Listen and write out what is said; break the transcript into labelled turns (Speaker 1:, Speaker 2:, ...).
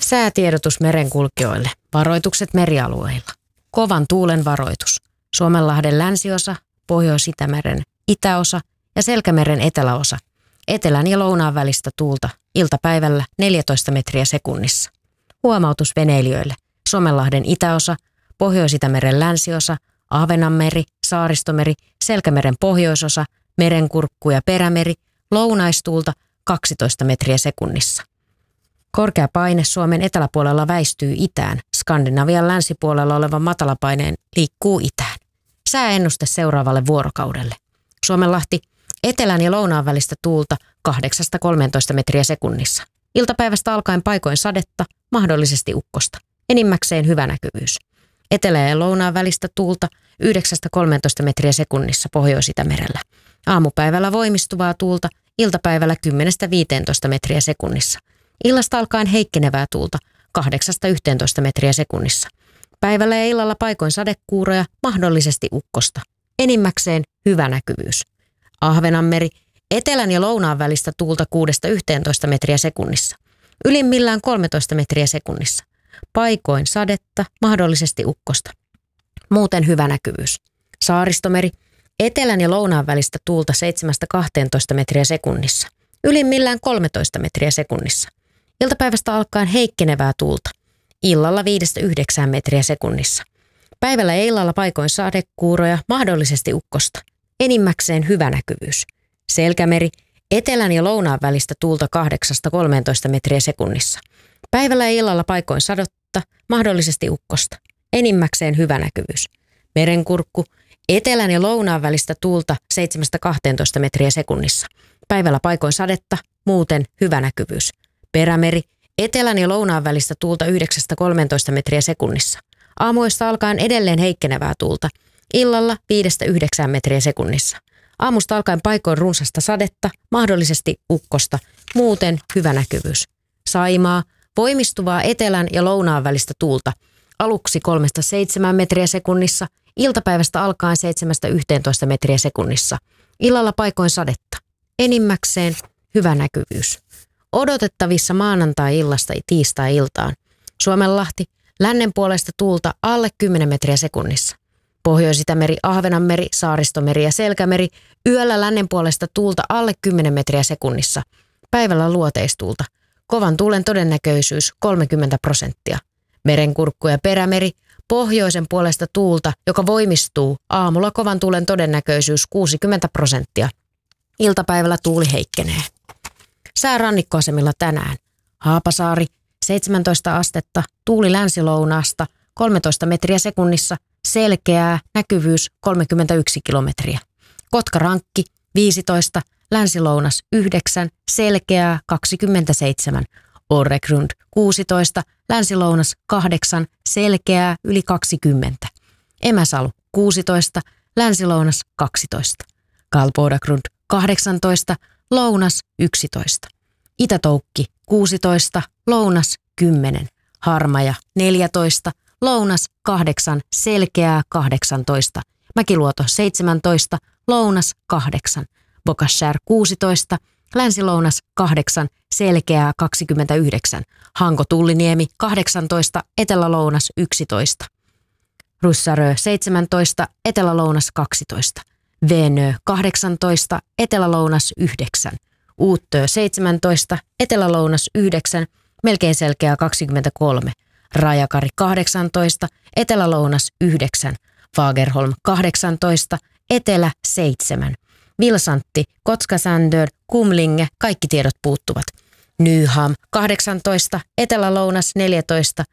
Speaker 1: Säätiedotus merenkulkijoille. Varoitukset merialueilla. Kovan tuulen varoitus. Suomenlahden länsiosa, Pohjois-Itämeren itäosa ja Selkämeren eteläosa. Etelän ja lounaan välistä tuulta iltapäivällä 14 metriä sekunnissa. Huomautus veneilijöille. Suomenlahden itäosa, Pohjois-Itämeren länsiosa, Ahvenanmeri, Saaristomeri, Selkämeren pohjoisosa, Merenkurkku ja Perämeri, lounaistuulta 12 metriä sekunnissa. Korkea paine Suomen eteläpuolella väistyy itään. Skandinavian länsipuolella oleva matalapaineen liikkuu itään. Sääennuste seuraavalle vuorokaudelle. Suomenlahti, etelän ja lounaan välistä tuulta 8-13 metriä sekunnissa. Iltapäivästä alkaen paikoin sadetta, mahdollisesti ukkosta. Enimmäkseen hyvä näkyvyys. Etelä- ja lounaan välistä tuulta 9-13 metriä sekunnissa Pohjois-Itämerellä. Aamupäivällä voimistuvaa tuulta, iltapäivällä 10-15 metriä sekunnissa. Illasta alkaen heikkenevää tuulta 8-11 metriä sekunnissa. Päivällä ja illalla paikoin sadekuuroja, mahdollisesti ukkosta. Enimmäkseen hyvä näkyvyys. Ahvenanmeri, etelän ja lounaan välistä tuulta 6-11 metriä sekunnissa. Ylimmillään 13 metriä sekunnissa. Paikoin sadetta, mahdollisesti ukkosta. Muuten hyvä näkyvyys. Saaristomeri, etelän ja lounaan välistä tuulta 7-12 metriä sekunnissa. Ylimmillään 13 metriä sekunnissa. Iltapäivästä alkaen heikkenevää tuulta. Illalla 5-9 metriä sekunnissa. Päivällä ja illalla paikoin sadekuuroja, mahdollisesti ukkosta. Enimmäkseen hyvä näkyvyys. Selkämeri, etelän ja lounaan välistä tuulta 8-13 metriä sekunnissa. Päivällä ja illalla paikoin sadotta, mahdollisesti ukkosta. Enimmäkseen hyvä näkyvyys. Merenkurkku, etelän ja lounaan välistä tuulta 7-12 metriä sekunnissa. Päivällä paikoin sadetta, muuten hyvä näkyvyys. Perämeri, etelän ja lounaan välistä tuulta 9-13 metriä sekunnissa. Aamuista alkaen edelleen heikkenevää tuulta. Illalla 5-9 metriä sekunnissa. Aamusta alkaen paikoin runsasta sadetta, mahdollisesti ukkosta. Muuten hyvä näkyvyys. Saimaa, voimistuvaa etelän ja lounaan välistä tuulta. Aluksi 3-7 metriä sekunnissa. Iltapäivästä alkaen 7-11 metriä sekunnissa. Illalla paikoin sadetta. Enimmäkseen hyvä näkyvyys. Odotettavissa maanantai-illasta tiistai-iltaan. Suomenlahti, lännen puolesta tuulta alle 10 metriä sekunnissa. Pohjois-Itämeri, Ahvenanmeri, Saaristomeri ja Selkämeri, yöllä lännen puolesta tuulta alle 10 metriä sekunnissa. Päivällä luoteistuulta. Kovan tuulen todennäköisyys 30%. Merenkurkku ja Perämeri, pohjoisen puolesta tuulta, joka voimistuu. Aamulla kovan tuulen todennäköisyys 60%. Iltapäivällä tuuli heikkenee. Sää rannikkoasemilla tänään. Haapasaari, 17 astetta, tuuli länsilounaasta, 13 metriä sekunnissa, selkeää, näkyvyys 31 kilometriä. Kotkarankki, 15, länsilounas 9, selkeää 27. Orregrund, 16, länsilounas 8, selkeää yli 20. Emäsalu, 16, länsilounas 12. Kalpodagrund, 18, lounas 11. Itätoukki 16, lounas 10. Harmaja 14, lounas 8, selkeää 18. Mäkiluoto 17, lounas 8. Bokashär 16, länsilounas 8, selkeää 29. Hanko-Tulliniemi 18, etelälounas 11. Russarö 17, etelälounas 12. Venö 18, etelälounas 9. Uuttö 17, etelälounas 9, melkein selkeää 23. Rajakari 18, etelälounas 9. Fagerholm 18, etelä 7. Vilsantti, Kotskasändör, Kumlinge, kaikki tiedot puuttuvat. Nyham 18, etelälounas 14,